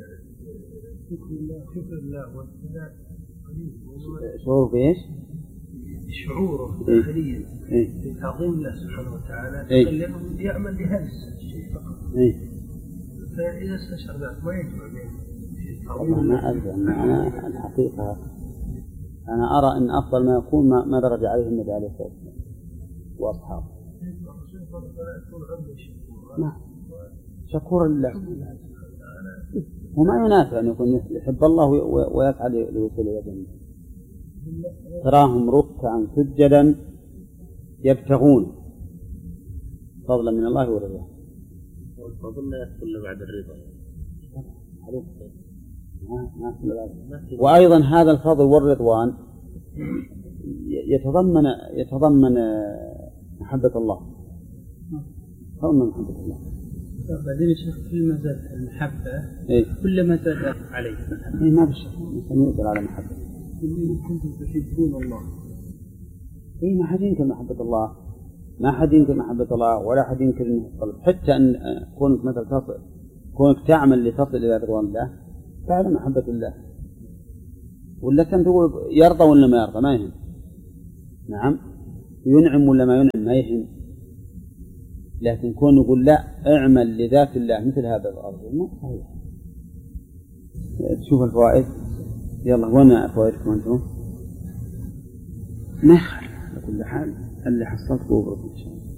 بذكر الله والثناء قليل. شعوره بإيش؟ شعوره داخليا بتعظيم الله سبحانه وتعالى لأنه يعمل لهذا الشيء فقط. فإذا استشعر ذلك ما يجمع بين ما أدري. أنا الحقيقة أنا أرى أن أفضل ما يكون ما درج عليه النبي عليه الصلاة والسلام وأصحابه. شكورا لله، وما ينافع أن يكون يحب الله ويسعى لوصول إلى الجنة. تراهم ركعا سجدا يبتغون فضلا من الله ورضوانه. والفضل لا يدخل بعد الرضا. وأيضا هذا الفضل والرضوان يتضمن محبة الله. تضمن محبة الله. بعدين الشيخ كل ما زاد المحبة كل ما زاد عليه. ما بشك يقدر على محبة. كنتم تحبون الله. ما حد ينكر محبة الله، ما حد ينكر محبة الله، ولا حد ينكر القلب، حتى أن كونك مثلا كونك تعمل لتصل إلى رضوان الله فعل محبة الله. ولا كان تقول يرضى ولا ما يرضى ما يهم. نعم ينعم ولا ما ينعم ما يهم. لكن كون يقول لا اعمل لذات الله مثل هذا الأرض ما صحيح. تشوف الفوائد. يلا وانا فوائدكم انتم ما يخالف على كل حال اللي حصلت قوة إن شاء الله.